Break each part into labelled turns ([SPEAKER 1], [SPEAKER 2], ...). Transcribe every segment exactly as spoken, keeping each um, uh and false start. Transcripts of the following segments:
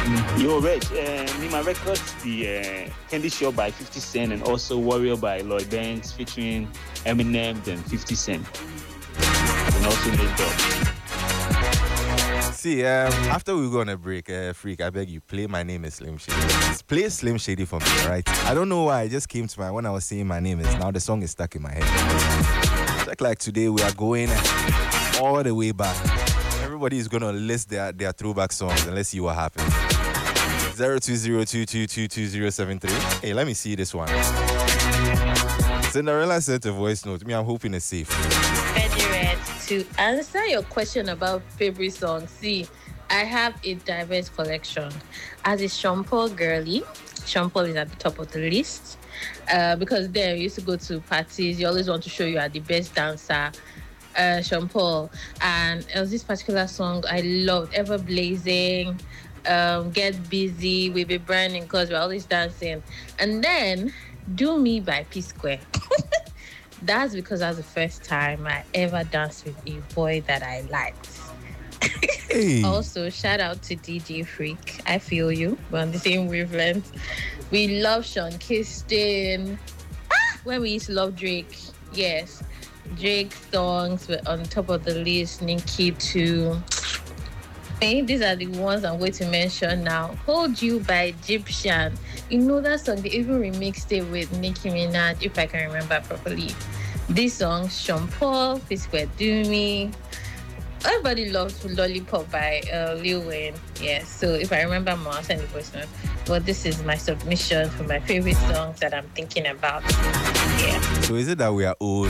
[SPEAKER 1] Yo, Reg, uh, Nima Records, the uh, Candy Shop by fifty Cent and also Warrior by Lloyd Banks featuring Eminem and fifty Cent. And also Nate Dogg.
[SPEAKER 2] See, um, after we go on a break, uh, Freak, I beg you, play My Name is Slim Shady. Play Slim Shady for me, right? I don't know why, it just came to my, when I was saying My Name is, now the song is stuck in my head. Like, like today, we are going all the way back. Everybody is going to list their, their throwback songs and let's see what happens. zero two zero two two two two zero seven three. Hey, let me see this one. Cinderella sent a voice note. Me, I'm hoping it's safe.
[SPEAKER 3] To answer your question about favorite songs, see, I have a diverse collection. As a Sean Paul girly, Sean Paul is at the top of the list uh, because there you used to go to parties. You always want to show you are the best dancer. Uh, Sean Paul, and there was this particular song I loved, Ever Blazing, um, Get Busy, We Be Burning, because we're always dancing. And then Do Me by P Square. That's because that was the first time I ever danced with a boy that I liked.
[SPEAKER 2] Hey.
[SPEAKER 3] Also, shout out to D J Freak. I feel you. We're on the same wavelength. We love Sean Kingston. Ah, when we used to love Drake. Yes. Drake songs were on top of the list. Nicki too. Hey, these are the ones I'm going to mention now. Hold You by Egyptian. You know that song, they even remixed it with Nicki Minaj, if I can remember properly. This song, Sean Paul, P Square Do Me. Everybody loves Lollipop by uh, Lil Wayne. Yes, so if I remember more, I'll send the voice note. But this is my submission for my favorite songs that I'm thinking about. Yeah.
[SPEAKER 2] So is it that we are old?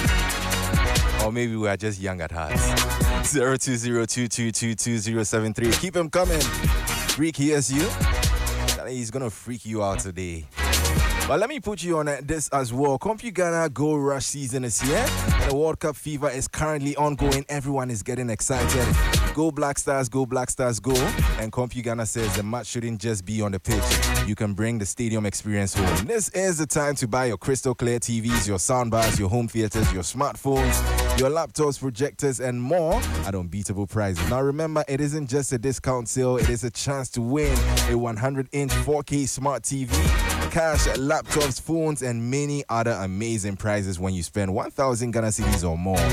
[SPEAKER 2] Or maybe we are just young at heart? zero two zero two two two two zero seven three. Keep him coming. Freak hears you. He's gonna freak you out today. But let me put you on this as well. CompuGhana Gold Rush season is here. The World Cup fever is currently ongoing. Everyone is getting excited. Go Black Stars, go Black Stars, go. And CompuGhana says the match shouldn't just be on the pitch. You can bring the stadium experience home. This is the time to buy your crystal clear T Vs, your soundbars, your home theaters, your smartphones, your laptops, projectors, and more at unbeatable prices. Now remember, it isn't just a discount sale. It is a chance to win a one hundred inch four K smart T V, cash, laptops, phones, and many other amazing prizes when you spend one thousand Ghana cedis or more.